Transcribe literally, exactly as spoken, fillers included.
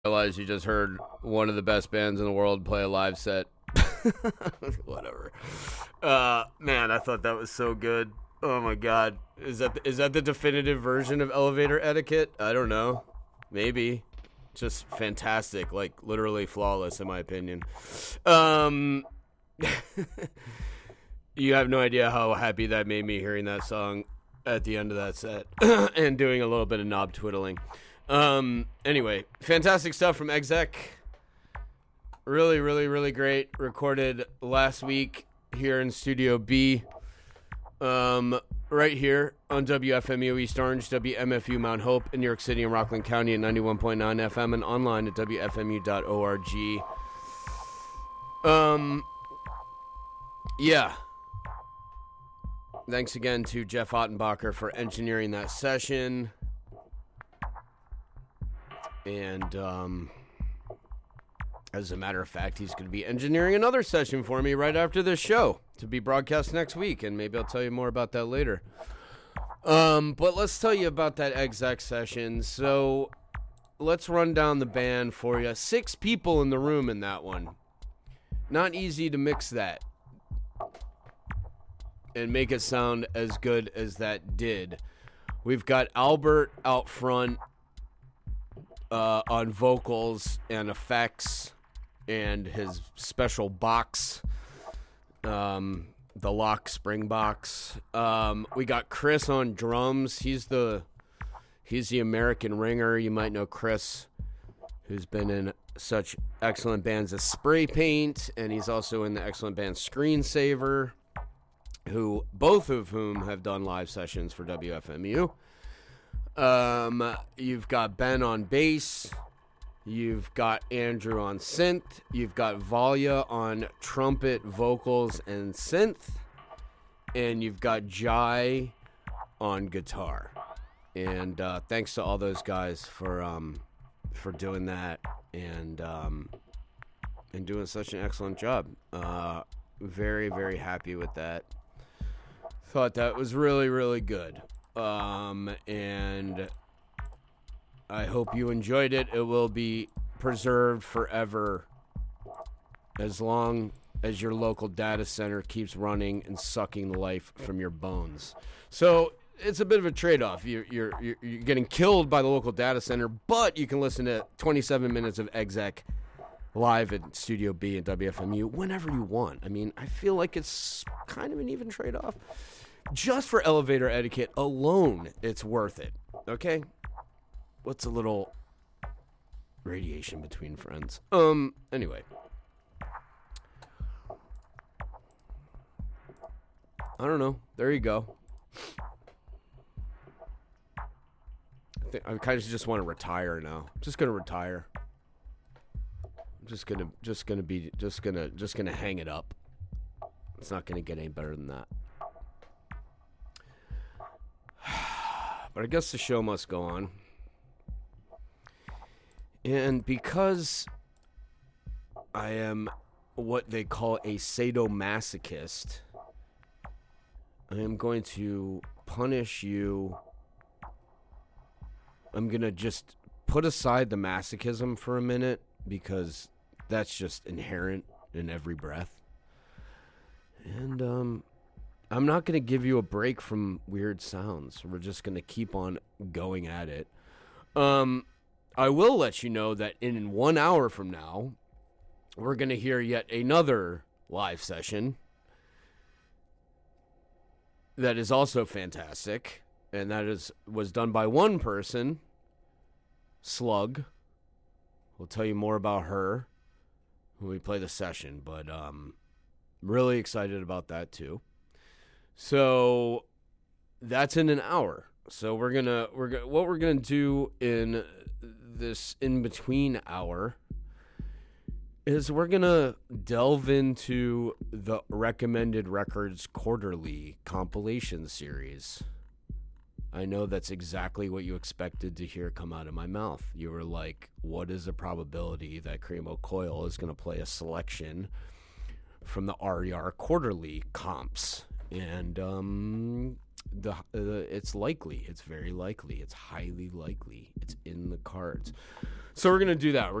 Realize you just heard one of the best bands in the world play a live set. Whatever. Uh, man, I thought that was so good. Oh my God, is that is that the definitive version of elevator etiquette? I don't know. Maybe. Just fantastic, like literally flawless in my opinion. Um, you have no idea how happy that made me hearing that song at the end of that set and doing a little bit of knob twiddling. Um, anyway, fantastic stuff from Exec. Really, really, really great. Recorded last week here in Studio B. Um, right here on W F M U East Orange, W M F U Mount Hope in New York City and Rockland County at ninety-one point nine F M and online at W F M U dot org. Um, yeah. Thanks again to Jeff Ottenbacher for engineering that session. And, um, as a matter of fact, he's going to be engineering another session for me right after this show to be broadcast next week, and maybe I'll tell you more about that later. Um, but let's tell you about that exec session. So let's run down the band for you. Six people in the room in that one. Not easy to mix that and make it sound as good as that did. We've got Albert out front. Uh, on vocals and effects and his special box, um, the Lock Spring box. Um, we got Chris on drums. He's the he's the American Ringer. You might know Chris, who's been in such excellent bands as Spray Paint, and he's also in the excellent band Screensaver, who both of whom have done live sessions for W F M U. Um, you've got Ben on bass, you've got Andrew on synth, you've got Valia on trumpet, vocals, and synth, and you've got Jai on guitar. And uh, thanks to all those guys for um, for doing that and um, and doing such an excellent job. Uh, very, very happy with that. Thought that was really, really good. Um, and I hope you enjoyed it. It will be preserved forever as long as your local data center keeps running and sucking the life from your bones. So it's a bit of a trade-off. You're, you're, you're, you're getting killed by the local data center, but you can listen to twenty-seven minutes of Exec live at Studio B and W F M U whenever you want. I mean, I feel like it's kind of an even trade-off. Just for elevator etiquette alone, it's worth it. Okay? What's a little radiation between friends? Um, anyway. I don't know. There you go. I think I kind of just want to retire now. I'm just gonna retire. I'm just gonna, just gonna be, just gonna, just gonna hang it up. It's not gonna get any better than that. But I guess the show must go on. And because I am what they call a sadomasochist, I am going to punish you. I'm going to just put aside the masochism for a minute because that's just inherent in every breath. And, um... I'm not going to give you a break from weird sounds. We're just going to keep on going at it. Um, I will let you know that in one hour from now, we're going to hear yet another live session that is also fantastic. And that is was done by one person, Slug. We'll tell you more about her when we play the session. But um, really excited about that too. So that's in an hour. So we're gonna we're gonna what we're gonna do in this in between hour is we're gonna delve into the Recommended Records Quarterly compilation series. I know that's exactly what you expected to hear come out of my mouth. You were like, "What is the probability that Cremo Coil is gonna play a selection from the R E R Quarterly comps?" And um, the uh, it's likely. It's very likely. It's highly likely. It's in the cards. So we're gonna do that. We're